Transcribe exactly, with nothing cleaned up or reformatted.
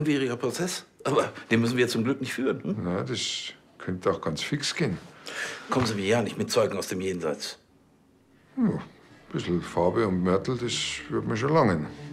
langwieriger Prozess, aber den müssen wir zum Glück nicht führen. Hm? Na, das könnte auch ganz fix gehen. Kommen Sie mir ja nicht mit Zeugen aus dem Jenseits. Ja, ein bisschen Farbe und Mörtel, das wird mir schon langen.